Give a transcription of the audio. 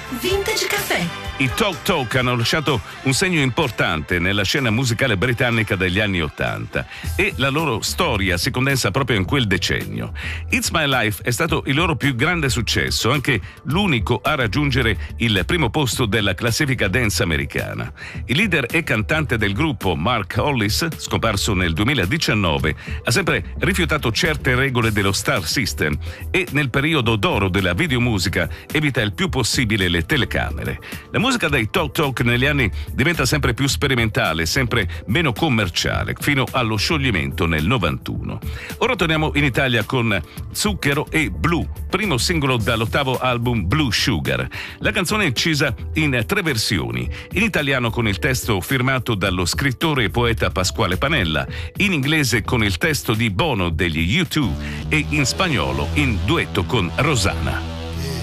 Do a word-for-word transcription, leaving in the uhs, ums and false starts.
Vintage Caffè. I Talk Talk hanno lasciato un segno importante nella scena musicale britannica degli anni Ottanta e la loro storia si condensa proprio in quel decennio. It's My Life è stato il loro più grande successo, anche l'unico a raggiungere il primo posto della classifica dance americana. Il leader e cantante del gruppo, Mark Hollis, scomparso nel duemiladiciannove, ha sempre rifiutato certe regole dello Star System e nel periodo d'oro della videomusica evita il più possibile le telecamere. La musica dei Talk Talk negli anni diventa sempre più sperimentale, sempre meno commerciale, fino allo scioglimento nel novantuno. Ora torniamo in Italia con Zucchero e Blu, primo singolo dall'ottavo album Blue Sugar. La canzone è incisa in tre versioni: in italiano con il testo firmato dallo scrittore e poeta Pasquale Panella, in inglese con il testo di Bono degli U due e in spagnolo in duetto con Rosana.